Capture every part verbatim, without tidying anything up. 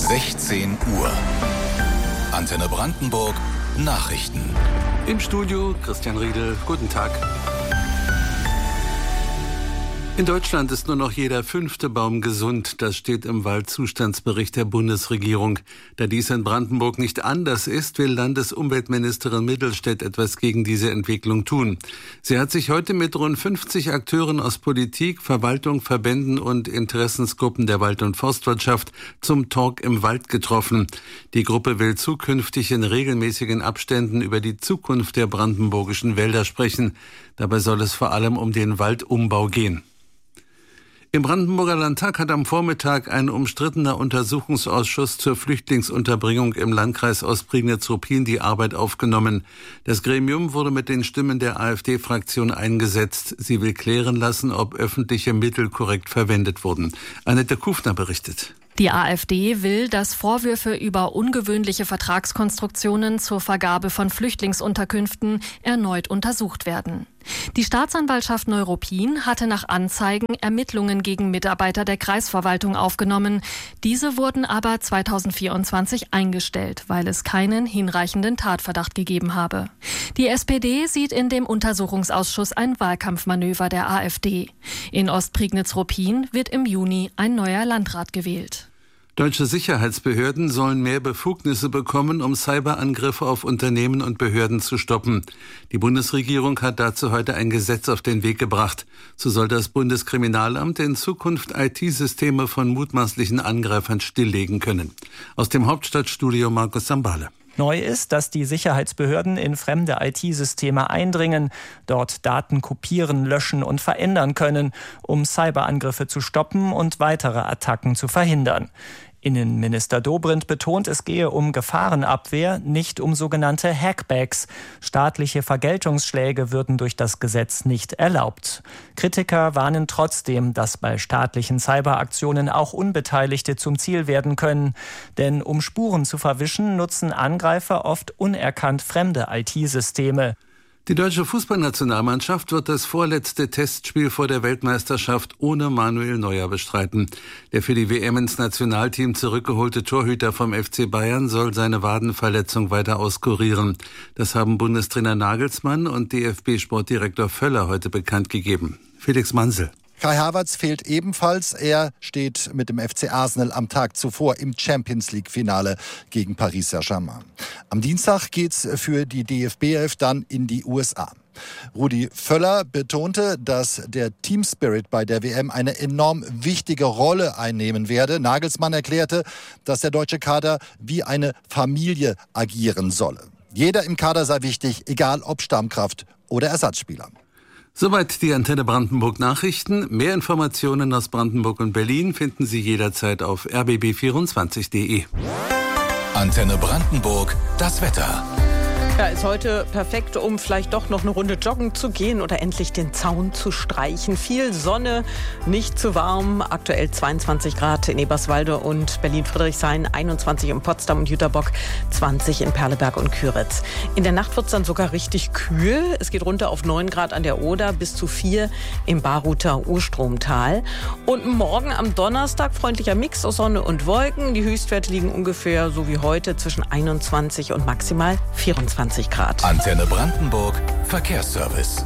sechzehn Uhr. Antenne Brandenburg Nachrichten. Im Studio Christian Riedel. Guten Tag. In Deutschland ist nur noch jeder fünfte Baum gesund. Das steht im Waldzustandsbericht der Bundesregierung. Da dies in Brandenburg nicht anders ist, will Landesumweltministerin Mittelstädt etwas gegen diese Entwicklung tun. Sie hat sich heute mit rund fünfzig Akteuren aus Politik, Verwaltung, Verbänden und Interessensgruppen der Wald- und Forstwirtschaft zum Talk im Wald getroffen. Die Gruppe will zukünftig in regelmäßigen Abständen über die Zukunft der brandenburgischen Wälder sprechen. Dabei soll es vor allem um den Waldumbau gehen. Im Brandenburger Landtag hat am Vormittag ein umstrittener Untersuchungsausschuss zur Flüchtlingsunterbringung im Landkreis Ostprignitz-Ruppin die Arbeit aufgenommen. Das Gremium wurde mit den Stimmen der AfD-Fraktion eingesetzt. Sie will klären lassen, ob öffentliche Mittel korrekt verwendet wurden. Annette Kufner berichtet. Die AfD will, dass Vorwürfe über ungewöhnliche Vertragskonstruktionen zur Vergabe von Flüchtlingsunterkünften erneut untersucht werden. Die Staatsanwaltschaft Neuruppin hatte nach Anzeigen Ermittlungen gegen Mitarbeiter der Kreisverwaltung aufgenommen. Diese wurden aber zweitausendvierundzwanzig eingestellt, weil es keinen hinreichenden Tatverdacht gegeben habe. Die S P D sieht in dem Untersuchungsausschuss ein Wahlkampfmanöver der AfD. In Ostprignitz-Ruppin wird im Juni ein neuer Landrat gewählt. Deutsche Sicherheitsbehörden sollen mehr Befugnisse bekommen, um Cyberangriffe auf Unternehmen und Behörden zu stoppen. Die Bundesregierung hat dazu heute ein Gesetz auf den Weg gebracht. So soll das Bundeskriminalamt in Zukunft I T-Systeme von mutmaßlichen Angreifern stilllegen können. Aus dem Hauptstadtstudio Markus Sambale. Neu ist, dass die Sicherheitsbehörden in fremde I T-Systeme eindringen, dort Daten kopieren, löschen und verändern können, um Cyberangriffe zu stoppen und weitere Attacken zu verhindern. Innenminister Dobrindt betont, es gehe um Gefahrenabwehr, nicht um sogenannte Hackbacks. Staatliche Vergeltungsschläge würden durch das Gesetz nicht erlaubt. Kritiker warnen trotzdem, dass bei staatlichen Cyberaktionen auch Unbeteiligte zum Ziel werden können. Denn um Spuren zu verwischen, nutzen Angreifer oft unerkannt fremde I T-Systeme. Die deutsche Fußballnationalmannschaft wird das vorletzte Testspiel vor der Weltmeisterschaft ohne Manuel Neuer bestreiten. Der für die W M ins Nationalteam zurückgeholte Torhüter vom F C Bayern soll seine Wadenverletzung weiter auskurieren. Das haben Bundestrainer Nagelsmann und D F B-Sportdirektor Völler heute bekannt gegeben. Felix Mansel. Kai Havertz fehlt ebenfalls. Er steht mit dem F C Arsenal am Tag zuvor im Champions-League-Finale gegen Paris Saint-Germain. Am Dienstag geht's für die D F B elf dann in die U S A. Rudi Völler betonte, dass der Team-Spirit bei der W M eine enorm wichtige Rolle einnehmen werde. Nagelsmann erklärte, dass der deutsche Kader wie eine Familie agieren solle. Jeder im Kader sei wichtig, egal ob Stammkraft oder Ersatzspieler. Soweit die Antenne Brandenburg Nachrichten. Mehr Informationen aus Brandenburg und Berlin finden Sie jederzeit auf r b b vierundzwanzig punkt d e. Antenne Brandenburg, das Wetter. Ja, ist heute perfekt, um vielleicht doch noch eine Runde joggen zu gehen oder endlich den Zaun zu streichen. Viel Sonne, nicht zu warm. Aktuell zweiundzwanzig Grad in Eberswalde und Berlin-Friedrichshain, einundzwanzig in Potsdam und Jüterbock, zwanzig in Perleberg und Küritz. In der Nacht wird es dann sogar richtig kühl. Es geht runter auf neun Grad an der Oder, bis zu vier im Baruther Urstromtal. Und morgen am Donnerstag freundlicher Mix aus Sonne und Wolken. Die Höchstwerte liegen ungefähr so wie heute zwischen einundzwanzig und maximal vierundzwanzig Grad. Antenne Brandenburg, Verkehrsservice.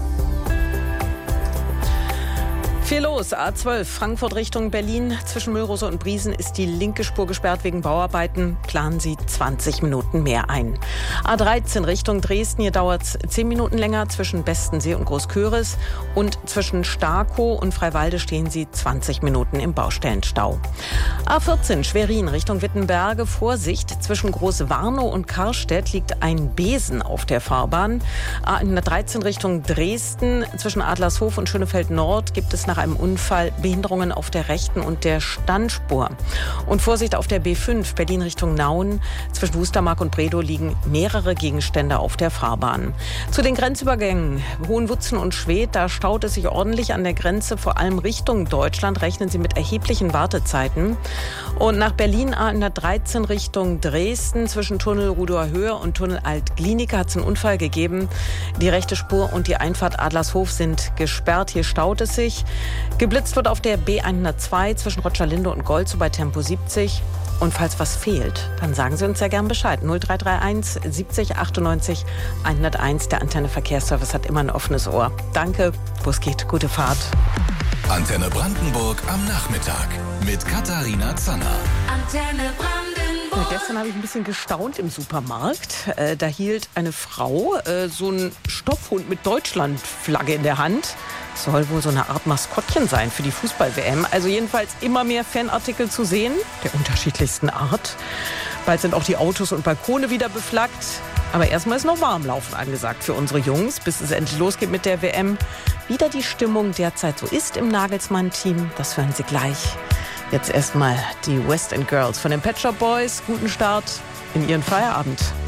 Viel los. A zwölf Frankfurt Richtung Berlin. Zwischen Müllrose und Briesen ist die linke Spur gesperrt wegen Bauarbeiten. Planen Sie zwanzig Minuten mehr ein. A dreizehn Richtung Dresden. Hier dauert es zehn Minuten länger zwischen Bestensee und Großköris. Und zwischen Starkow und Freiwalde stehen Sie zwanzig Minuten im Baustellenstau. A vierzehn Schwerin Richtung Wittenberge. Vorsicht, zwischen Großwarnow und Karstedt liegt ein Besen auf der Fahrbahn. A dreizehn Richtung Dresden. Zwischen Adlershof und Schönefeld Nord gibt es nach einem Unfall Behinderungen auf der rechten und der Standspur. Und Vorsicht auf der B fünf Berlin Richtung Nauen. Zwischen Wustermark und Bredow liegen mehrere Gegenstände auf der Fahrbahn. Zu den Grenzübergängen Hohenwutzen und Schwedt, da staut es sich ordentlich an der Grenze, vor allem Richtung Deutschland rechnen Sie mit erheblichen Wartezeiten. Und nach Berlin A dreizehn Richtung Dresden zwischen Tunnel Rudower Höhe und Tunnel Alt-Glienicke hat es einen Unfall gegeben. Die rechte Spur und die Einfahrt Adlershof sind gesperrt. Hier staut es sich. Geblitzt wird auf der B hundertzwei zwischen Rotschalinde und Golzow bei Tempo siebzig. Und falls was fehlt, dann sagen Sie uns ja gern Bescheid. null drei drei eins siebzig achtundneunzig hunderteins. Der Antenne Verkehrsservice hat immer ein offenes Ohr. Danke, wo es geht. Gute Fahrt. Antenne Brandenburg am Nachmittag mit Katharina Zanner. Antenne Brandenburg. Gestern habe ich ein bisschen gestaunt im Supermarkt. Äh, da hielt eine Frau äh, so einen Stoffhund mit Deutschlandflagge in der Hand. Soll wohl so eine Art Maskottchen sein für die Fußball-W M. Also jedenfalls immer mehr Fanartikel zu sehen, der unterschiedlichsten Art. Bald sind auch die Autos und Balkone wieder beflaggt. Aber erstmal ist noch Warmlaufen angesagt für unsere Jungs, bis es endlich losgeht mit der W M. Wie da die Stimmung derzeit so ist im Nagelsmann-Team, das hören Sie gleich. Jetzt erstmal die West End Girls von den Pet Shop Boys. Guten Start in Ihren Feierabend.